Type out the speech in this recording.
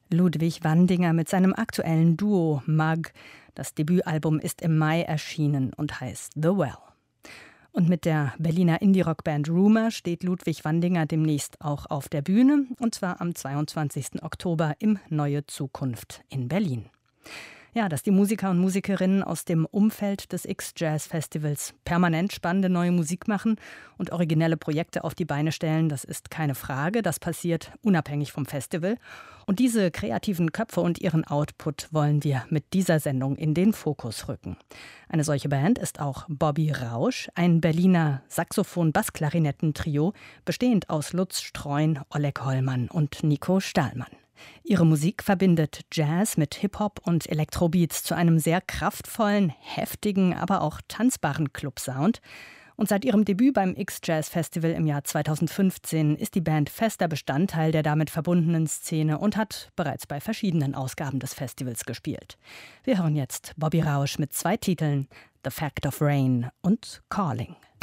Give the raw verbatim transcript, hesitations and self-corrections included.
Ludwig Wandinger mit seinem aktuellen Duo Mug. Das Debütalbum ist im Mai erschienen und heißt The Well. Und mit der Berliner Indie-Rock-Band Rumour steht Ludwig Wandinger demnächst auch auf der Bühne, und zwar am zweiundzwanzigsten Oktober im Neue Zukunft in Berlin. Ja, dass die Musiker und Musikerinnen aus dem Umfeld des X-Jazz-Festivals permanent spannende neue Musik machen und originelle Projekte auf die Beine stellen, das ist keine Frage. Das passiert unabhängig vom Festival. Und diese kreativen Köpfe und ihren Output wollen wir mit dieser Sendung in den Fokus rücken. Eine solche Band ist auch Bobby Rausch, ein Berliner Saxophon-Bassklarinetten-Trio, bestehend aus Lutz Streun, Oleg Hollmann und Nico Stahlmann. Ihre Musik verbindet Jazz mit Hip-Hop und Elektrobeats zu einem sehr kraftvollen, heftigen, aber auch tanzbaren Club-Sound. Und seit ihrem Debüt beim X-Jazz-Festival im Jahr zweitausendfünfzehn ist die Band fester Bestandteil der damit verbundenen Szene und hat bereits bei verschiedenen Ausgaben des Festivals gespielt. Wir hören jetzt Bobby Rausch mit zwei Titeln, The Fact of Rain und Calling.